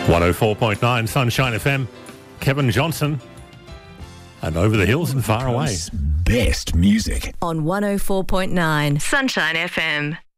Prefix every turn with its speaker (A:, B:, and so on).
A: 104.9 Sunshine FM. Kevin Johnson. And Over the Hills and Far Away.
B: Best music
C: on 104.9 Sunshine FM.